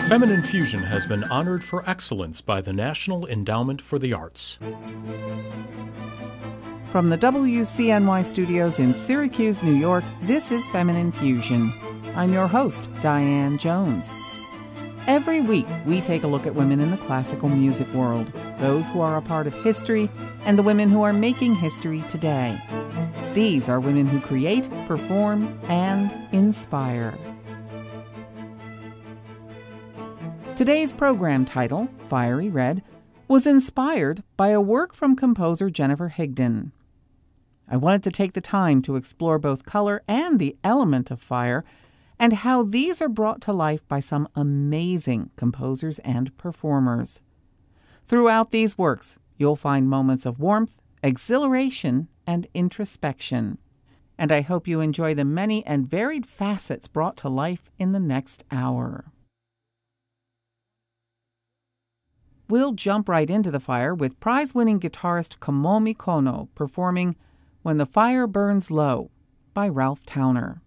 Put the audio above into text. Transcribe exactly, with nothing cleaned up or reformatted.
Feminine Fusion has been honored for excellence by the National Endowment for the Arts. From the W C N Y studios in Syracuse, New York, this is Feminine Fusion. I'm your host, Diane Jones. Every week, we take a look at women in the classical music world, those who are a part of history, and the women who are making history today. These are women who create, perform, and inspire. Today's program title, Fiery Red, was inspired by a work from composer Jennifer Higdon. I wanted to take the time to explore both color and the element of fire, and how these are brought to life by some amazing composers and performers. Throughout these works, you'll find moments of warmth, exhilaration, and introspection. And I hope you enjoy the many and varied facets brought to life in the next hour. We'll jump right into the fire with prize-winning guitarist Komomi Kono performing When the Fire Burns Low by Ralph Towner.